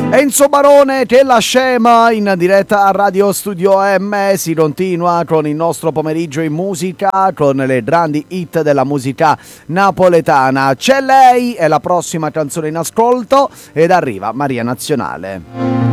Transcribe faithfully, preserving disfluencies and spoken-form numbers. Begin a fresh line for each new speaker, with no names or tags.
Enzo Barone, che la scema, in diretta a Radio Studio M. Si continua con il nostro pomeriggio in musica, con le grandi hit della musica napoletana. C'è lei, è la prossima canzone in ascolto ed arriva Maria Nazionale.